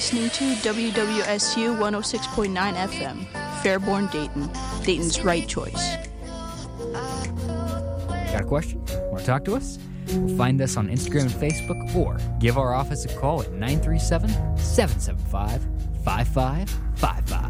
Listening to WWSU 106.9 FM, Fairborn, Dayton. Dayton's right choice. Got a question? Want to talk to us? Well, find us on Instagram and Facebook or give our office a call at 937-775-5555.